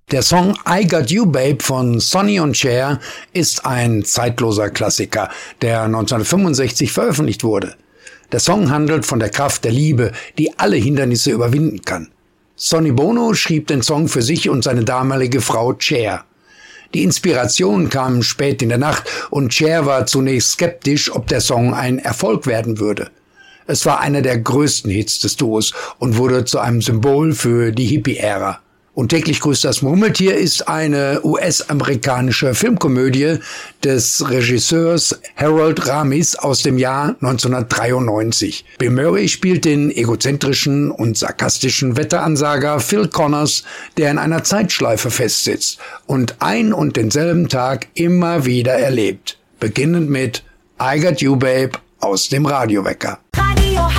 Der Song I Got You Babe von Sonny und Cher ist ein zeitloser Klassiker, der 1965 veröffentlicht wurde. Der Song handelt von der Kraft der Liebe, die alle Hindernisse überwinden kann. Sonny Bono schrieb den Song für sich und seine damalige Frau Cher. Die Inspirationen kamen spät in der Nacht und Cher war zunächst skeptisch, ob der Song ein Erfolg werden würde. Es war einer der größten Hits des Duos und wurde zu einem Symbol für die Hippie-Ära. Und täglich grüßt das Murmeltier ist eine US-amerikanische Filmkomödie des Regisseurs Harold Ramis aus dem Jahr 1993. Bill Murray spielt den egozentrischen und sarkastischen Wetteransager Phil Connors, der in einer Zeitschleife festsitzt und ein und denselben Tag immer wieder erlebt. Beginnend mit I Got You Babe aus dem Radiowecker.